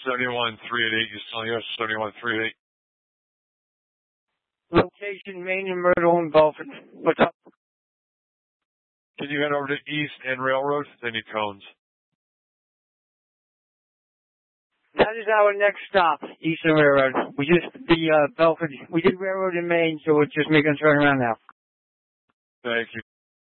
71388. You still here? 71388. Location, Maine and Myrtle and Belford. What's up? Can you head over to East and Railroad? They need cones. That is our next stop, Eastern Railroad. We just, Belford, we did Railroad in Maine, so we're just making a turn around now. Thank you.